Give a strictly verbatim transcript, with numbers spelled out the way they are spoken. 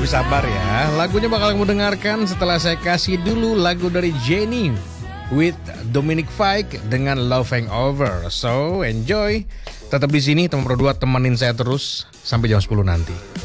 Tapi sabar ya, lagunya bakal kamu dengarkan setelah saya kasih dulu lagu dari Jennie with Dominic Fike dengan Love Hangover. So enjoy, tetap di sini teman berdua temenin saya terus sampai jam sepuluh nanti.